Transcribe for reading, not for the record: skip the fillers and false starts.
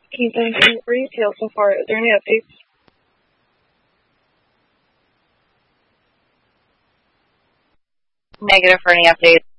Anything in retail so far? Is there any updates? Negative for any updates.